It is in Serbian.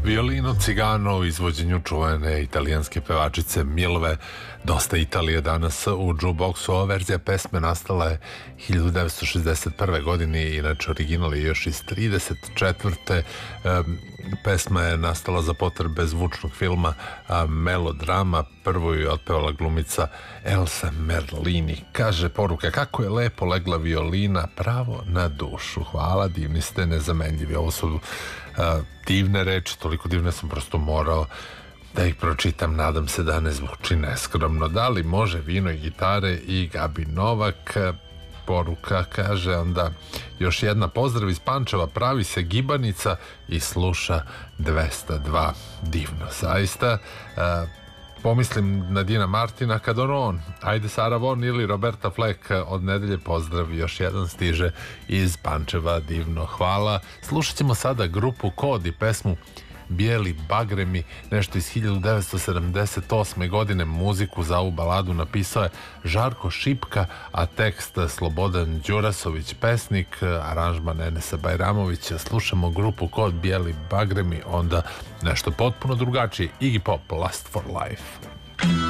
Violino cigano u izvođenju čuvene italijanske pevačice Milve. Dosta Italije danas u jukeboxu. Ova verzija pesme nastala je 1961. godine, inače original je još iz 34. Pesma je nastala za potrebe zvučnog filma Melodrama. Prvo je otpevala glumica Elsa Merlini. Kaže poruka: kako je lepo legla violina pravo na dušu. Hvala, divni ste, nezamenljivi. Ovo su divne reči, toliko divne sam prosto morao da ih pročitam. Nadam se da ne zvuči neskromno. Da li može vino i gitare i Gabi Novak? Poruka kaže onda još jedna: pozdrav iz Pančeva, pravi se gibanica i sluša 202. Divno, zaista. Pomislim na Dina Martina kad on ajde Sara Von ili Roberta Fleck od nedelje. Pozdrav još jedan stiže iz Pančeva, divno, hvala. Slušat ćemo sada grupu Kod i pesmu Bijeli bagremi, nešto iz 1978. godine. Muziku za ovu baladu napisao je Žarko Šipka, a tekst Slobodan Đurasović, pesnik, aranžman Enesa Bajramovića. Slušamo grupu Kod, Bijeli bagremi, onda nešto potpuno drugačije, Iggy Pop, Lust for Life.